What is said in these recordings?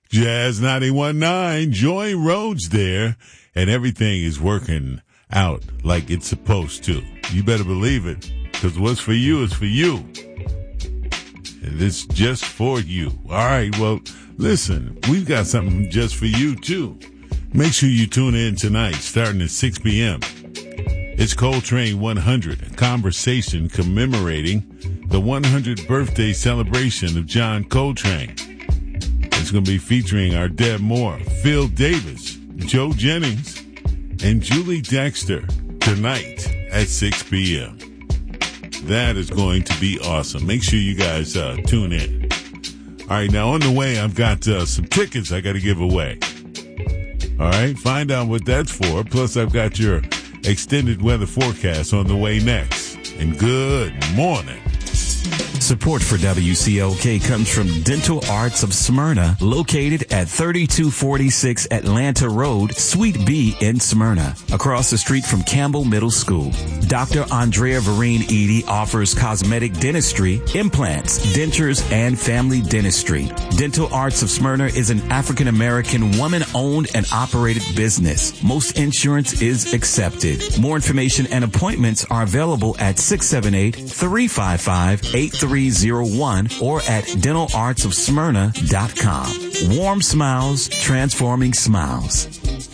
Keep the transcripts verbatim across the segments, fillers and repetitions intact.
Jazz ninety-one point nine, Joy Road's there, and everything is working out like it's supposed to. You better believe it, because what's for you is for you. And it's just for you. All right, well, listen, we've got something just for you, too. Make sure you tune in tonight, starting at six p.m. It's Coltrane one hundred, a conversation commemorating the one hundredth birthday celebration of John Coltrane. It's going to be featuring our Deb Moore, Phil Davis, Joe Jennings, and Julie Dexter tonight at six p.m. That is going to be awesome. Make sure you guys uh, tune in. All right, now on the way, I've got uh, some tickets I got to give away. All right, find out what that's for. Plus, I've got your extended weather forecast on the way next. And good morning. Support for W C L K comes from Dental Arts of Smyrna, located at thirty-two forty-six Atlanta Road, Suite B in Smyrna, across the street from Campbell Middle School. Doctor Andrea Vereen Edie offers cosmetic dentistry, implants, dentures, and family dentistry. Dental Arts of Smyrna is an African-American woman-owned and operated business. Most insurance is accepted. More information and appointments are available at six seven eight, three five five, eight three zero one or at dental arts of smyrna dot com. Warm smiles, transforming smiles.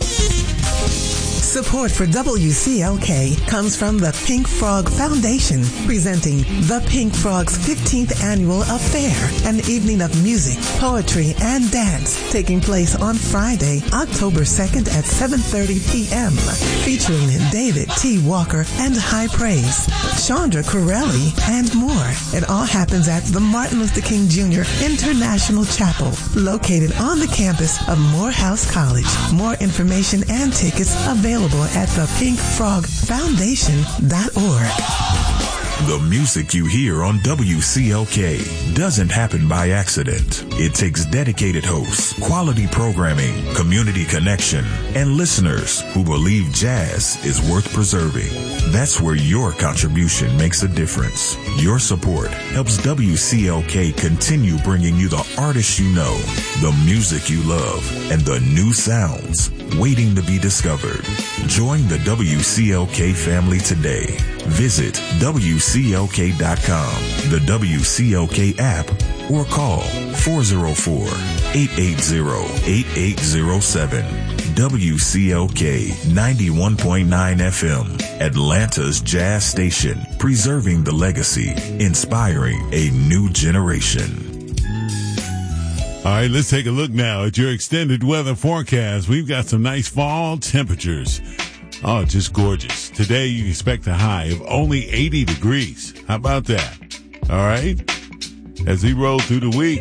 Support for W C L K comes from the Pink Frog Foundation, presenting the Pink Frog's fifteenth Annual Affair, an evening of music, poetry, and dance taking place on Friday, October second at seven thirty p.m., featuring David T. Walker and High Praise, Chandra Corelli, and more. It all happens at the Martin Luther King Junior International Chapel, located on the campus of Morehouse College. More information and tickets available at the pink frog foundation dot org. The music you hear on W C L K doesn't happen by accident. It takes dedicated hosts, quality programming, community connection, and listeners who believe jazz is worth preserving. That's where your contribution makes a difference. Your support helps W C L K continue bringing you the artists you know, the music you love, and the new sounds waiting to be discovered. Join the W C L K family today. Visit W C L K dot com, the W C L K app, or call four oh four, eight eight zero, eight eight zero seven. W C L K ninety-one point nine F M, Atlanta's jazz station, preserving the legacy, inspiring a new generation. All right, let's take a look now at your extended weather forecast. We've got some nice fall temperatures. Oh, just gorgeous. Today, you expect a high of only eighty degrees. How about that? All right? As we roll through the week,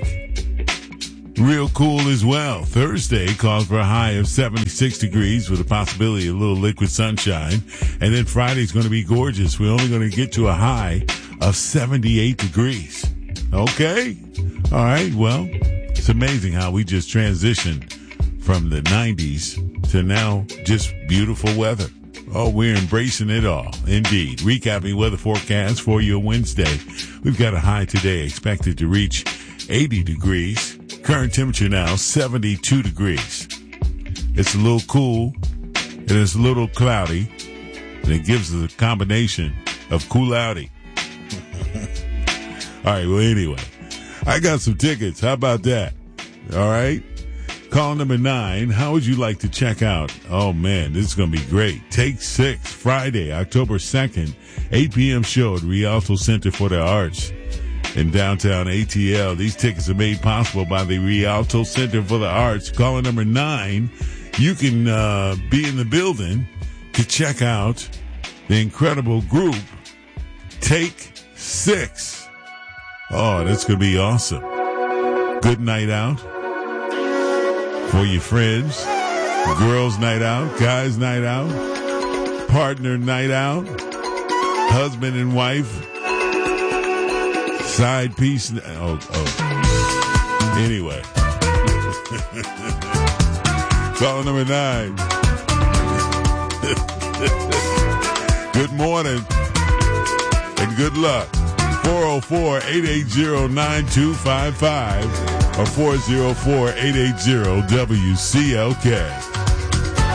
real cool as well. Thursday calls for a high of seventy-six degrees with a possibility of a little liquid sunshine. And then Friday's going to be gorgeous. We're only going to get to a high of seventy-eight degrees. Okay? All right, well, it's amazing how we just transitioned from the nineties to now just beautiful weather. Oh, we're embracing it all. Indeed. Recapping weather forecast for your Wednesday. We've got a high today expected to reach eighty degrees. Current temperature now seventy-two degrees. It's a little cool and it's a little cloudy, and it gives us a combination of cool-outy. All right, well, anyway, I got some tickets. How about that? All right. Call number nine. How would you like to check out? Oh, man, this is going to be great. Take Six, Friday, October second, eight p.m. show at Rialto Center for the Arts in downtown A T L. These tickets are made possible by the Rialto Center for the Arts. Caller number nine. You can uh, be in the building to check out the incredible group Take Six. Oh, that's going to be awesome. Good night out for your friends. Girls night out, guys night out, partner night out, husband and wife, side piece. Oh, oh. Anyway. Caller number nine. Good morning and good luck. four oh four, eight eight zero, nine two five five. or four oh four, eight eight zero, W C L K.